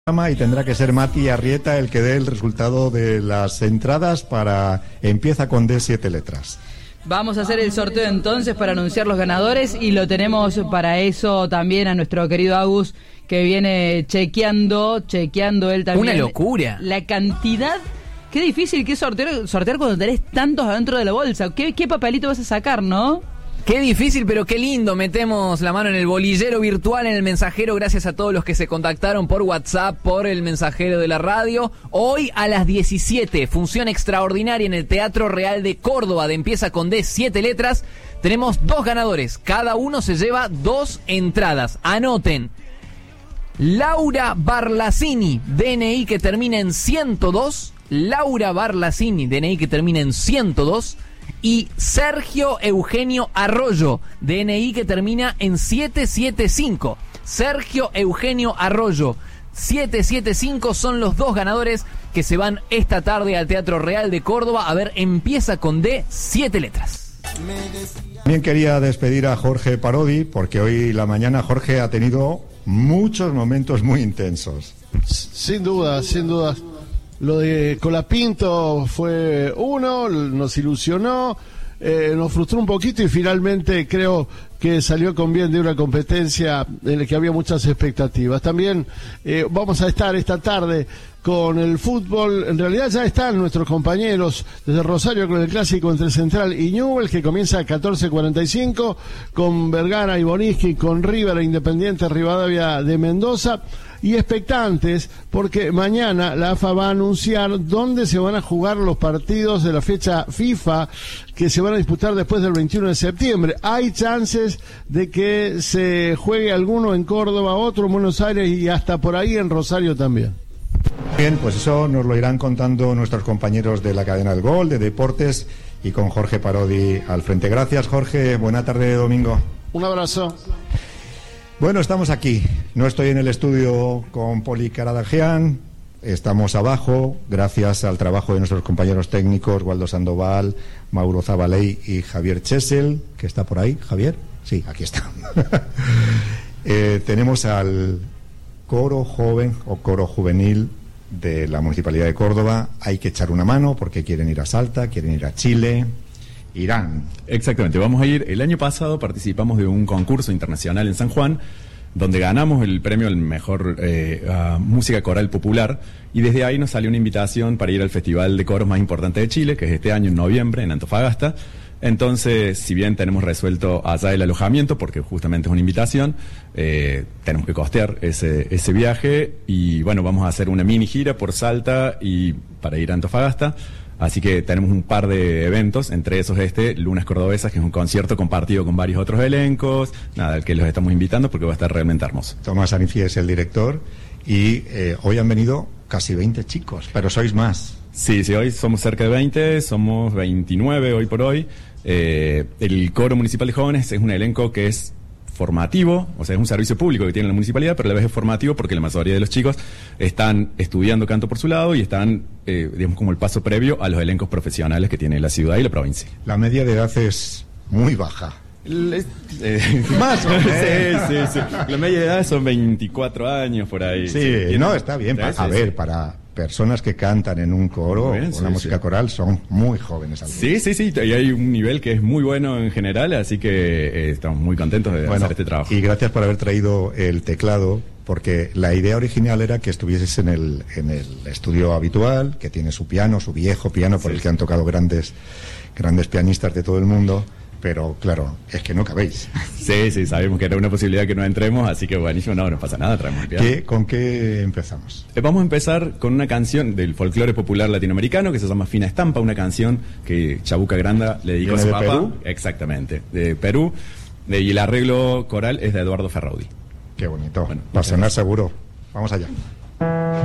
Y tendrá que ser Mati Arrieta el que dé el resultado de las entradas para Empieza con D, 7 letras. Vamos a hacer el sorteo entonces para anunciar los ganadores y lo tenemos para eso también a nuestro querido Agus, que viene chequeando él también. Una locura. La cantidad, qué difícil que es sortear cuando tenés tantos adentro de la bolsa. ¿Qué papelito vas a sacar, no? Qué difícil, pero qué lindo. Metemos la mano en el bolillero virtual, en el mensajero. Gracias a todos los que se contactaron por WhatsApp, por el mensajero de la radio. Hoy a las 17, función extraordinaria en el Teatro Real de Córdoba de Empieza con D, 7 letras. Tenemos 2 ganadores. Cada uno se lleva 2 entradas. Anoten. Laura Barlacini, DNI que termina en 102. Laura Barlacini, DNI que termina en 102. Y Sergio Eugenio Arroyo, DNI que termina en 775. Sergio Eugenio Arroyo, 775 son los 2 ganadores que se van esta tarde al Teatro Real de Córdoba a ver Empieza con D, 7 letras. También quería despedir a Jorge Parodi, porque hoy la mañana Jorge ha tenido muchos momentos muy intensos. Sin duda, sin duda. Lo de Colapinto fue uno, nos ilusionó, nos frustró un poquito y finalmente creo que salió con bien de una competencia en la que había muchas expectativas. También vamos a estar esta tarde con el fútbol. En realidad ya están nuestros compañeros desde Rosario con el clásico entre Central y Newell's, que comienza a 14:45, con Vergara y Boniski, con River e Independiente Rivadavia de Mendoza. Y expectantes, porque mañana la AFA va a anunciar dónde se van a jugar los partidos de la fecha FIFA que se van a disputar después del 21 de septiembre. Hay chances de que se juegue alguno en Córdoba, otro en Buenos Aires y hasta por ahí en Rosario también. Bien, pues eso nos lo irán contando nuestros compañeros de la cadena del Gol, de Deportes, y con Jorge Parodi al frente. Gracias, Jorge. Buena tarde, Domingo. Un abrazo. Bueno, estamos aquí. No estoy en el estudio con Poli Caradagian. Estamos abajo, gracias al trabajo de nuestros compañeros técnicos, Waldo Sandoval, Mauro Zabaley y Javier Chesel, que está por ahí. ¿Javier? Sí, aquí está. Tenemos al coro joven o coro juvenil de la Municipalidad de Córdoba. Hay que echar una mano porque quieren ir a Salta, quieren ir a Chile, Irán. Exactamente, vamos a ir. El año pasado participamos de un concurso internacional en San Juan, donde ganamos el premio al mejor música coral popular, y desde ahí nos salió una invitación para ir al festival de coros más importante de Chile, que es este año en noviembre en Antofagasta. Entonces, si bien tenemos resuelto allá el alojamiento, porque justamente es una invitación, tenemos que costear ese viaje, y bueno, vamos a hacer una mini gira por Salta y para ir a Antofagasta. Así que tenemos un par de eventos, entre esos Lunas Cordobesas, que es un concierto compartido con varios otros elencos, al que los estamos invitando porque va a estar realmente hermoso. Tomás Anifi es el director, y hoy han venido casi 20 chicos, pero sois más. Sí, hoy somos cerca de 20, somos 29 hoy por hoy. El Coro Municipal de Jóvenes es un elenco que es formativo, o sea, es un servicio público que tiene la municipalidad, pero a la vez es formativo porque la mayoría de los chicos están estudiando canto por su lado y están, digamos, como el paso previo a los elencos profesionales que tiene la ciudad y la provincia. La media de edad es muy baja. Más o menos. Sí. La media de edad son 24 años por ahí. Sí, no, está bien. Para personas que cantan en un coro, una música coral, son muy jóvenes. Sí, y hay un nivel que es muy bueno en general, así que estamos muy contentos de hacer este trabajo. Y gracias por haber traído el teclado, porque la idea original era que estuvieses en el estudio habitual, que tiene su piano, su viejo piano, por el que han tocado grandes pianistas de todo el mundo. Pero claro, es que no cabéis. Sí, sabemos que era una posibilidad que no entremos, así que buenísimo, no pasa nada, traemos el piano. ¿Con qué empezamos? Vamos a empezar con una canción del folclore popular latinoamericano que se llama Fina Estampa, una canción que Chabuca Granda le dedicó a su papá. ¿Perú? Exactamente, de Perú, y el arreglo coral es de Eduardo Ferraudi. Qué bonito, va a sonar seguro. Vamos allá.